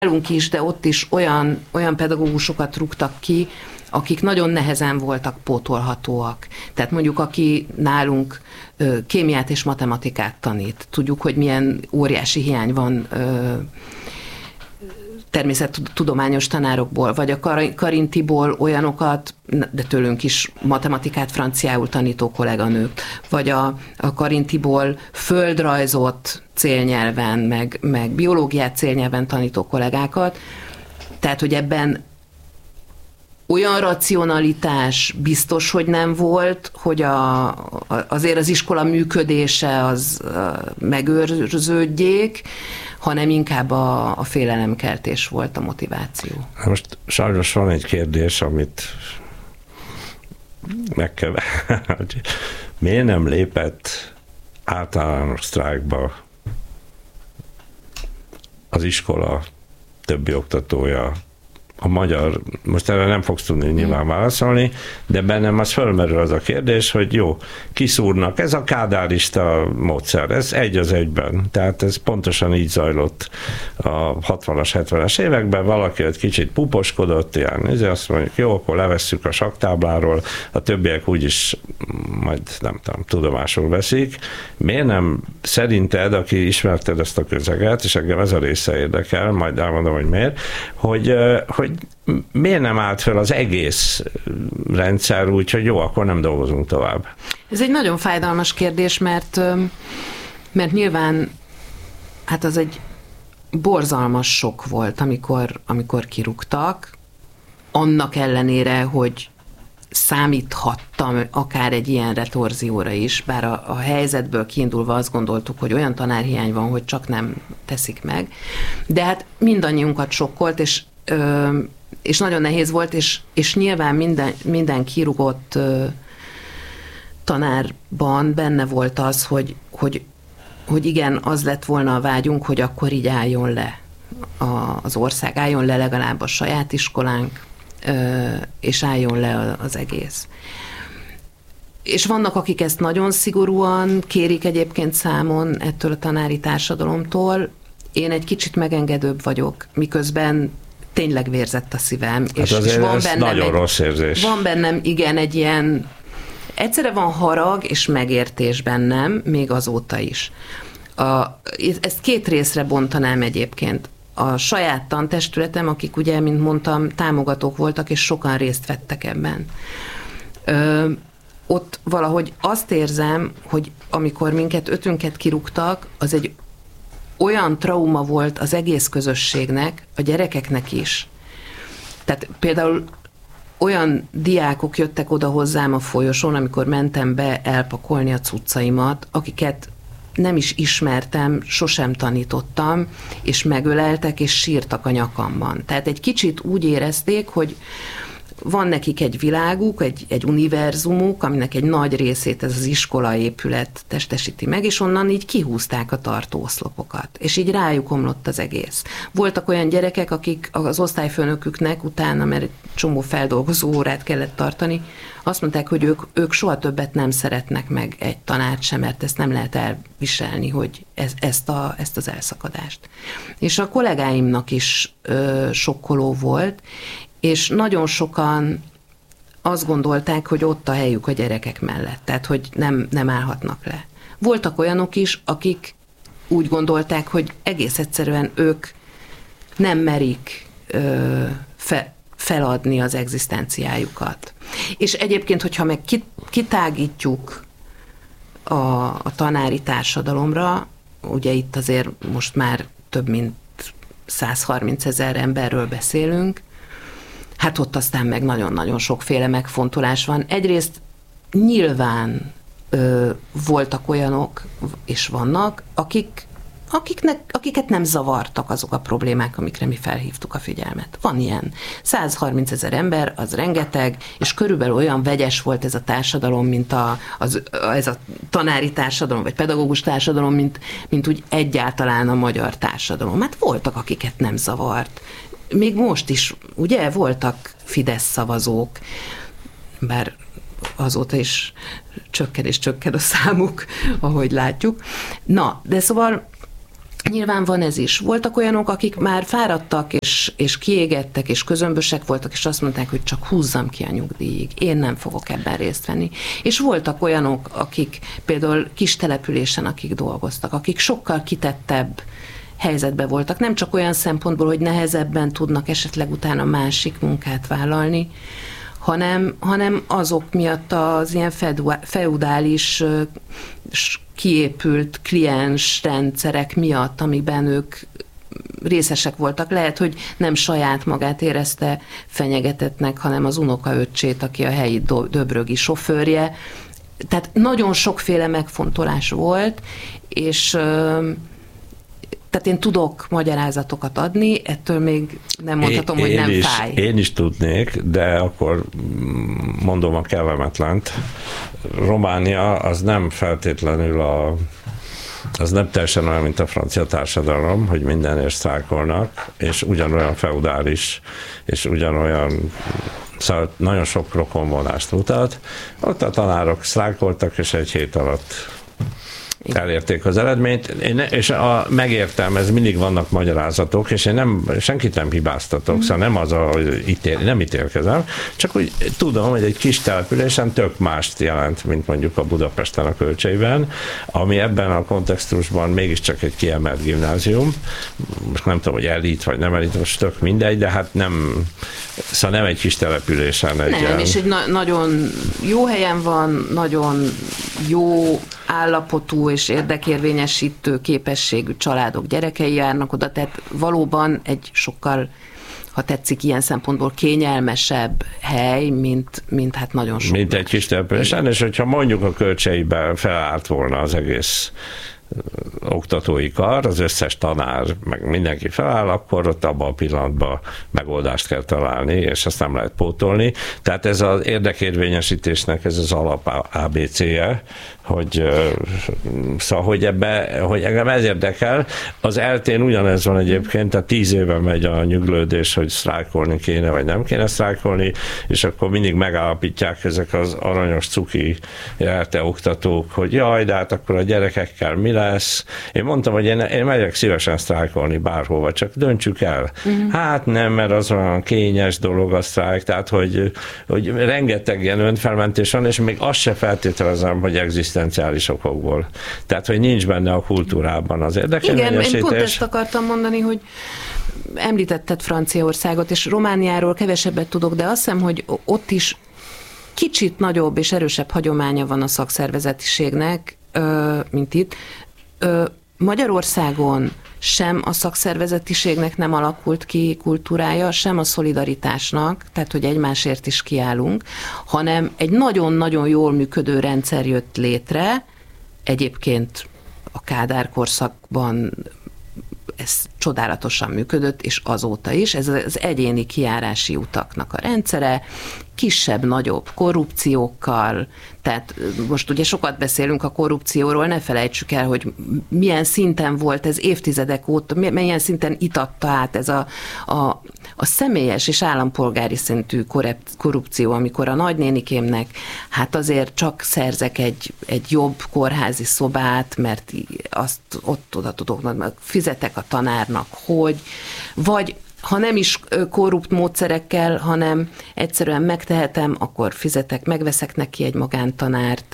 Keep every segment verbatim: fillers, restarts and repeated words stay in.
nálunk is, de ott is olyan, olyan pedagógusokat rúgtak ki, akik nagyon nehezen voltak pótolhatóak. Tehát mondjuk, aki nálunk ö, kémiát és matematikát tanít, tudjuk, hogy milyen óriási hiány van ö, természettudományos tanárokból, vagy a Karintiból olyanokat, de tőlünk is matematikát, franciául tanító kolléganők, vagy a, a Karintiból földrajzot célnyelven, meg, meg biológiát célnyelven tanító kollégákat. Tehát, hogy ebben olyan racionalitás biztos, hogy nem volt, hogy a, azért az iskola működése az megőrződjék, hanem inkább a, a félelemkeltés volt a motiváció. Most sajnos van egy kérdés, amit meg kell... Miért nem lépett általános sztrájkba az iskola többi oktatója, a magyar, most erre nem fogsz tudni nyilván válaszolni, de bennem az fölmerül az a kérdés, hogy jó, kiszúrnak, ez a kádárista módszer, ez egy az egyben, tehát ez pontosan így zajlott a hatvanas, hetvenes években, valaki egy kicsit puposkodott, ilyen, ezért azt mondjuk, jó, akkor levesszük a sakktábláról, a többiek úgyis majd nem tudom, tudomásul veszik. Miért nem szerinted, aki ismerted ezt a közeget, és engem ez a része érdekel, majd elmondom, hogy miért, hogy, hogy miért nem állt fel az egész rendszer úgy, hogy jó, akkor nem dolgozunk tovább? Ez egy nagyon fájdalmas kérdés, mert, mert nyilván hát az egy borzalmas sok volt, amikor, amikor kirúgtak, annak ellenére, hogy számíthattam akár egy ilyen retorzióra is, bár a, a helyzetből kiindulva azt gondoltuk, hogy olyan tanárhiány van, hogy csak nem teszik meg, de hát mindannyiunkat sokkolt, és Ö, és nagyon nehéz volt, és, és nyilván minden, minden kirúgott ö, tanárban benne volt az, hogy, hogy, hogy igen, az lett volna a vágyunk, hogy akkor így álljon le a, az ország, álljon le legalább a saját iskolánk, ö, és álljon le az egész. És vannak, akik ezt nagyon szigorúan kérik egyébként számon ettől a tanári társadalomtól. Én egy kicsit megengedőbb vagyok, miközben tényleg vérzett a szívem. Hát és, és van bennem nagyon egy, rossz érzés. Van bennem, igen, egy ilyen, egyszerre van harag és megértés bennem, még azóta is. A, ezt két részre bontanám egyébként. A saját tantestületem, akik ugye, mint mondtam, támogatók voltak, és sokan részt vettek ebben. Ö, ott valahogy azt érzem, hogy amikor minket ötünket kirúgtak, az egy olyan trauma volt az egész közösségnek, a gyerekeknek is. Tehát például olyan diákok jöttek oda hozzám a folyosón, amikor mentem be elpakolni a cuccaimat, akiket nem is ismertem, sosem tanítottam, és megöleltek, és sírtak a nyakamban. Tehát egy kicsit úgy érezték, hogy van nekik egy világuk, egy, egy univerzumuk, aminek egy nagy részét ez az iskolaépület testesíti meg, és onnan így kihúzták a tartóoszlopokat. És így rájuk omlott az egész. Voltak olyan gyerekek, akik az osztályfőnöküknek utána, mert egy csomó feldolgozó órát kellett tartani, azt mondták, hogy ők, ők soha többet nem szeretnek meg egy tanárt sem, mert ezt nem lehet elviselni, hogy ez, ezt, a, ezt az elszakadást. És a kollégáimnak is ö, sokkoló volt, és nagyon sokan azt gondolták, hogy ott a helyük a gyerekek mellett, tehát hogy nem, nem állhatnak le. Voltak olyanok is, akik úgy gondolták, hogy egész egyszerűen ők nem merik ö, fe, feladni az egzisztenciájukat. És egyébként, hogyha meg kitágítjuk a, a tanári társadalomra, ugye itt azért most már több mint száz harminc ezer emberről beszélünk, hát ott aztán meg nagyon-nagyon sokféle megfontolás van. Egyrészt nyilván ö, voltak olyanok, és vannak, akik, akiknek, akiket nem zavartak azok a problémák, amikre mi felhívtuk a figyelmet. Van ilyen. száz harminc ezer ember, az rengeteg, és körülbelül olyan vegyes volt ez a társadalom, mint a, az, ez a tanári társadalom, vagy pedagógus társadalom, mint, mint úgy egyáltalán a magyar társadalom. Hát voltak, akiket nem zavart. Még most is, ugye, voltak Fidesz szavazók, bár azóta is csökken és csökken a számuk, ahogy látjuk. Na, de szóval Nyilván van ez is. Voltak olyanok, akik már fáradtak, és, és kiégettek, és közömbösek voltak, és azt mondták, hogy csak húzzam ki a nyugdíjig. Én nem fogok ebben részt venni. És voltak olyanok, akik például kis településen, akik dolgoztak, akik sokkal kitettebb helyzetben voltak. Nem csak olyan szempontból, hogy nehezebben tudnak esetleg utána másik munkát vállalni, hanem, hanem azok miatt az ilyen feudális, kiépült kliens rendszerek miatt, amiben ők részesek voltak. Lehet, hogy nem saját magát érezte fenyegetettnek, hanem az unokaöccsét, aki a helyi döbrögi sofőrje. Tehát nagyon sokféle megfontolás volt, és tehát én tudok magyarázatokat adni, ettől még nem mondhatom, én, hogy nem is, fáj. Én is tudnék, de akkor mondom a kellemetlent. Románia az nem feltétlenül a az nem teljesen olyan, mint a francia társadalom, hogy mindenért sztrájkolnak, és ugyanolyan feudális, és ugyanolyan, szóval nagyon sok rokonvonást mutat. Ott a tanárok sztrájkoltak, és egy hét alatt elérték az eredményt, én, és a, megértem, ez mindig vannak magyarázatok, és én nem, senkit nem hibáztatok, mm. szóval nem az, a, hogy ítél, nem ítélkezem, csak úgy tudom, hogy egy kis településen tök mást jelent, mint mondjuk a Budapesten a Kölcseiben, ami ebben a kontextusban mégiscsak egy kiemelt gimnázium, most nem tudom, hogy elit vagy nem elit, most tök mindegy, de hát nem, szóval nem egy kis településen. Egy nem, ilyen... és egy na- nagyon jó helyen van, nagyon jó állapotú és érdekérvényesítő képességű családok gyerekei járnak oda, tehát valóban egy sokkal, ha tetszik, ilyen szempontból kényelmesebb hely, mint, mint hát nagyon sok. Mint egy kis településen, és hogyha mondjuk a Kölcseiben felállt volna az egész oktatói kar, az összes tanár, meg mindenki feláll, akkor ott abban a pillanatban megoldást kell találni, és azt nem lehet pótolni. Tehát ez az érdekérvényesítésnek ez az alap á bé cé-je, hogy, szóval, hogy ebbe, hogy engem ez érdekel. Az eltén ugyanez van egyébként, tehát tíz éve megy a nyüglődés, hogy sztrájkolni kéne, vagy nem kéne sztrájkolni, és akkor mindig megállapítják ezek az aranyos cuki elte oktatók, hogy jaj, de hát akkor a gyerekekkel mi lesz. Én mondtam, hogy én, én megyek szívesen sztrájkolni bárhova, csak döntsük el. Uh-huh. Hát nem, mert az olyan kényes dolog a sztrájk, tehát hogy, hogy rengeteg ilyen önfelmentés van, és még azt se feltételezem, hogy egzisztenciális okokból. Tehát, hogy nincs benne a kultúrában az érdekérvényesítés. Igen, én pont ezt akartam mondani, hogy említetted Franciaországot, és Romániáról kevesebbet tudok, de azt hiszem, hogy ott is kicsit nagyobb és erősebb hagyománya van a szakszervezetiségnek, mint itt. Magyarországon sem a szakszervezetiségnek nem alakult ki kultúrája, sem a szolidaritásnak, tehát hogy egymásért is kiállunk, hanem egy nagyon-nagyon jól működő rendszer jött létre, egyébként a Kádár korszakban ez csodálatosan működött, és azóta is. Ez az egyéni kijárási utaknak a rendszere, kisebb-nagyobb korrupciókkal, tehát most ugye sokat beszélünk a korrupcióról, ne felejtsük el, hogy milyen szinten volt ez évtizedek óta, milyen szinten itatta át ez a, a, a személyes és állampolgári szintű korrupció, amikor a nagynénikémnek hát azért csak szerzek egy, egy jobb kórházi szobát, mert azt ott oda tudok, fizetek a tanárnak, hogy, vagy ha nem is korrupt módszerekkel, hanem egyszerűen megtehetem, akkor fizetek, megveszek neki egy magántanárt,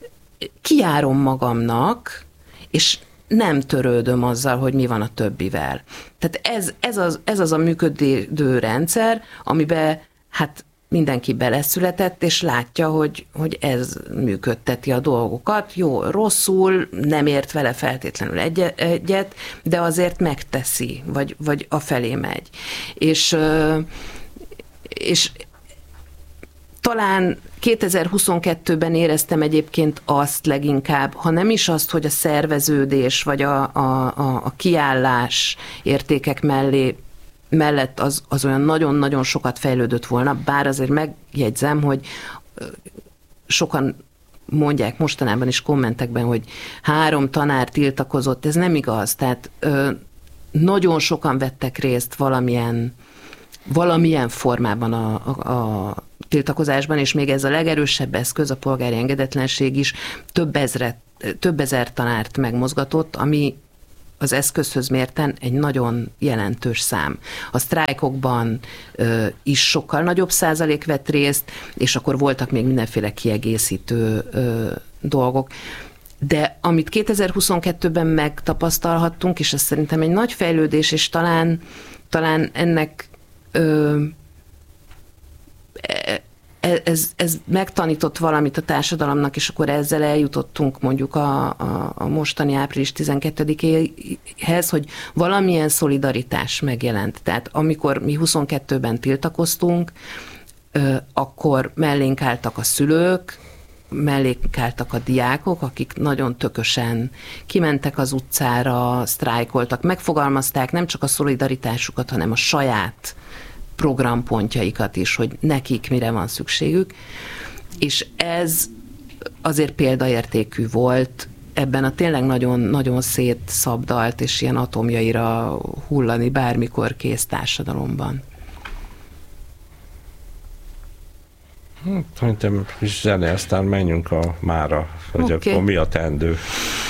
kijárom magamnak, és nem törődöm azzal, hogy mi van a többivel. Tehát ez, ez, az, ez az a működő rendszer, amiben hát mindenki beleszületett, és látja, hogy, hogy ez működteti a dolgokat. Jó, rosszul, nem ért vele feltétlenül egyet, de azért megteszi, vagy, vagy afelé megy. És, és talán kétezer-huszonkettőben éreztem egyébként azt leginkább, ha nem is azt, hogy a szerveződés, vagy a, a, a, a kiállás értékek mellé mellett az, az olyan nagyon-nagyon sokat fejlődött volna, bár azért megjegyzem, hogy sokan mondják mostanában is kommentekben, hogy három tanár tiltakozott, ez nem igaz, tehát ö, nagyon sokan vettek részt valamilyen, valamilyen formában a, a, a tiltakozásban, és még ez a legerősebb eszköz, a polgári engedetlenség is több, ezret, több ezer tanárt megmozgatott, ami az eszközhöz mérten egy nagyon jelentős szám. A sztrájkokban ö, is sokkal nagyobb százalék vett részt, és akkor voltak még mindenféle kiegészítő ö, dolgok. De amit kétezer-huszonkettőben megtapasztalhattunk, és ez szerintem egy nagy fejlődés, és talán, talán ennek ö, Ez, ez megtanított valamit a társadalomnak, és akkor ezzel eljutottunk mondjuk a, a, a mostani április tizenkettedikéhez, hogy valamilyen szolidaritás megjelent. Tehát amikor mi huszonkettőben tiltakoztunk, akkor mellénk álltak a szülők, mellénk álltak a diákok, akik nagyon tökösen kimentek az utcára, sztrájkoltak, megfogalmazták nem csak a szolidaritásukat, hanem a saját programpontjaikat is, hogy nekik mire van szükségük, és ez azért példaértékű volt ebben a tényleg nagyon-nagyon szétszabdalt és ilyen atomjaira hullani bármikor kész társadalomban. Szerintem is zene, aztán menjünk a mára, hogy okay. Akkor mi a teendő.